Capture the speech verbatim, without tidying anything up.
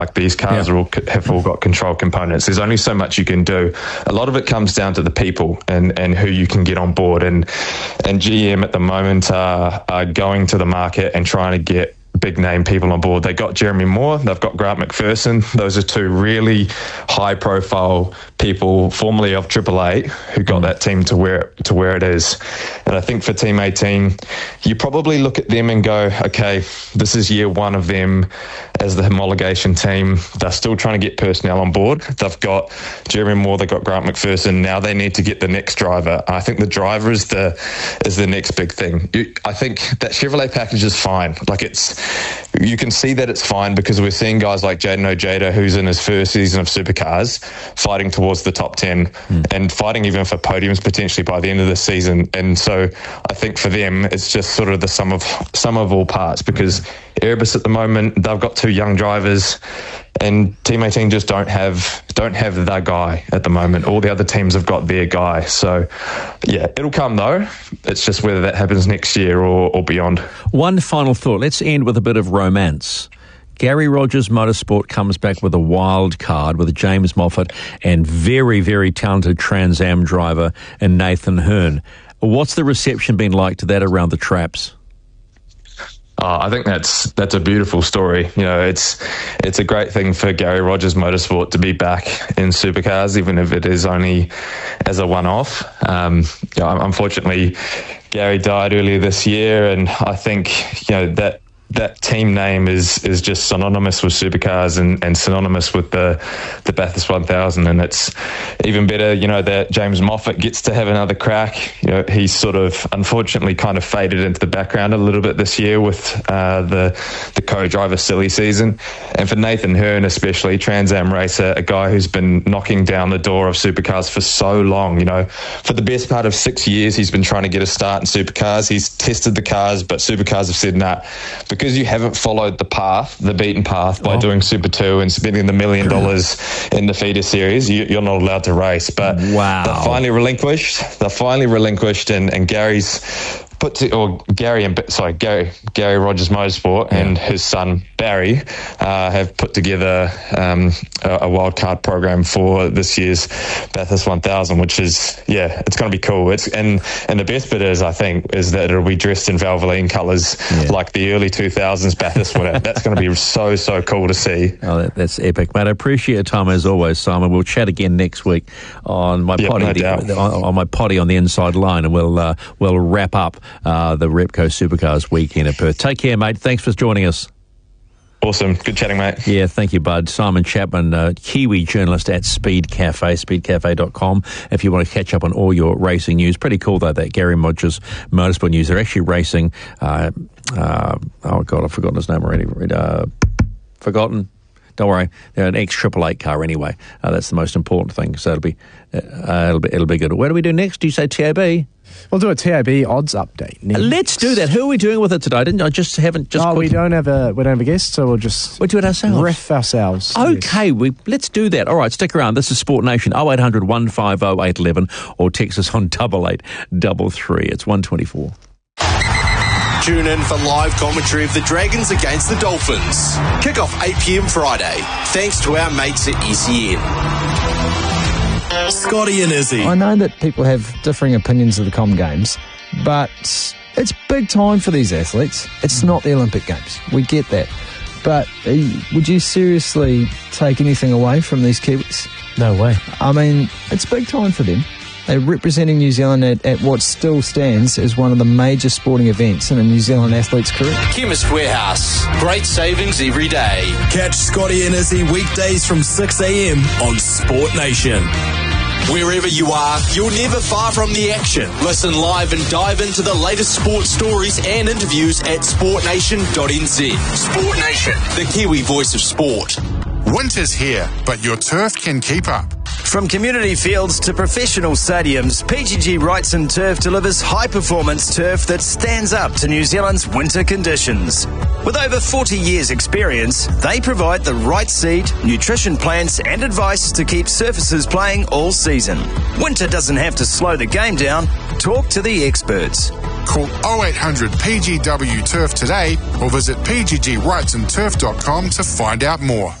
Like these cars Yeah. are all have all got control components. There's only so much you can do. A lot of it comes down to the people and, and who you can get on board. And and G M at the moment are, are going to the market and trying to get big name people on board. They got Jeremy Moore, they've got Grant McPherson. Those are two really high profile people, formerly of Triple Eight, who got that team to where to where it is. And I think for Team eighteen, you probably look at them and go, okay, this is year one of them as the homologation team. They're still trying to get personnel on board. They've got Jeremy Moore, they've got Grant McPherson. Now they need to get the next driver. I think the driver is the is the next big thing. You, I think that Chevrolet package is fine. Like it's, you can see that it's fine because we're seeing guys like Jaden Ojeda, who's in his first season of supercars, fighting towards the top ten mm. and fighting even for podiums potentially by the end of the season. And so I think for them, it's just sort of the sum of sum of all parts, because Erebus at the moment, they've got two young drivers, and Team eighteen just don't have don't have the guy at the moment. All the other teams have got their guy. So, yeah, it'll come though. It's just whether that happens next year or, or beyond. One final thought. Let's end with a bit of romance. Gary Rogers Motorsport comes back with a wild card with James Moffat and very, very talented Trans Am driver and Nathan Hearn. What's the reception been like to that around the traps? Uh, I think that's that's a beautiful story. You know, it's it's a great thing for Gary Rogers Motorsport to be back in supercars, even if it is only as a one-off. Um, you know, unfortunately, Gary died earlier this year, and I think you know that. That team name is is just synonymous with supercars and, and synonymous with the the Bathurst one thousand, and it's even better, you know, that James Moffat gets to have another crack. You know, he's sort of unfortunately kind of faded into the background a little bit this year with uh, the the co-driver silly season, and for Nathan Hearn especially, Trans Am racer, a guy who's been knocking down the door of supercars for so long. You know, for the best part of six years, he's been trying to get a start in supercars. He's tested the cars, but supercars have said nah. Because you haven't followed the path, the beaten path, by oh. doing Super two and spending the million dollars in the feeder series, you, you're not allowed to race. But wow. they're finally relinquished. They're finally relinquished, and, and Gary's put to, or Gary and sorry, Gary Gary Rogers Motorsport yeah. and his son Barry uh, have put together um, a, a wildcard program for this year's Bathurst one thousand, which is yeah, it's going to be cool. It's and and the best bit is I think is that it'll be dressed in Valvoline colours yeah. like the early two thousands Bathurst winner. That's going to be so so cool to see. Oh, that, that's epic, mate. I appreciate your time as always, Simon. We'll chat again next week on my yep, potty no the, on, on my potty on the inside line, and we'll uh, we'll wrap up. Uh, the Repco Supercars weekend at Perth. Take care, mate. Thanks for joining us. Awesome. Good chatting, mate. Yeah, thank you, bud. Simon Chapman, uh, Kiwi journalist at Speed Cafe, speed cafe dot com, if you want to catch up on all your racing news. Pretty cool, though, that Gary Rogers Motorsport news. They're actually racing, uh, uh, oh, God, I've forgotten his name already. Uh, forgotten. Don't worry, they're an ex-Triple Eight car anyway. Uh, that's the most important thing, so it'll be, uh, it'll be it'll be good. Where do we do next? Do you say T A B? We'll do a T A B odds update next. Let's do that. Who are we doing with it today? I didn't I just haven't just. Oh, we don't have a we don't have a guest, so we'll just we do it ourselves. Riff ourselves. Okay, yes. we let's do that. All right, stick around. This is Sport Nation. Oh eight hundred, one five oh, eight one one or text us on double eight double three. It's one twenty four. Tune in for live commentary of the Dragons against the Dolphins. Kick off eight p.m. Friday. Thanks to our mates at E C N. Scotty and Izzy. I know that people have differing opinions of the Com Games, but it's big time for these athletes. It's not the Olympic Games. We get that. But uh, would you seriously take anything away from these Kiwis? No way. I mean, it's big time for them. They're representing New Zealand at, at what still stands as one of the major sporting events in a New Zealand athlete's career. Chemist Warehouse. Great savings every day. Catch Scotty and Izzy weekdays from six a.m. on Sport Nation. Wherever you are, you're never far from the action. Listen live and dive into the latest sports stories and interviews at sport nation dot n z. Sport Nation, the Kiwi voice of sport. Winter's here, but your turf can keep up. From community fields to professional stadiums, P G G Wrightson Turf delivers high-performance turf that stands up to New Zealand's winter conditions. With over forty years' experience, they provide the right seed, nutrition plans and advice to keep surfaces playing all season. Winter doesn't have to slow the game down. Talk to the experts. Call oh eight hundred P G W Turf today or visit p g g wrightson turf dot com to find out more.